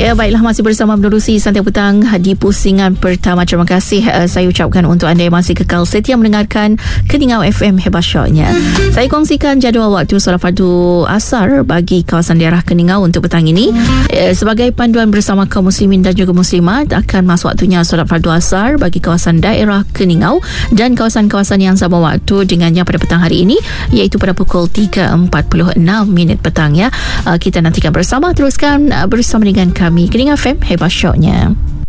Ya, baiklah, masih bersama menerusi Santai Petang di pusingan pertama. Terima kasih saya ucapkan untuk anda yang masih kekal setia mendengarkan Keningau FM Hebat Syoknya. Saya kongsikan jadual waktu solat fardu asar bagi kawasan daerah Keningau untuk petang ini. Sebagai panduan bersama kaum muslimin dan juga muslimat, akan masuk waktunya solat fardu asar bagi kawasan daerah Keningau dan kawasan-kawasan yang sama waktu dengannya pada petang hari ini, iaitu pada pukul 3.46 petang ya. Kita nantikan bersama, teruskan bersama dengan kami Keningau FM Hebat Syoknya.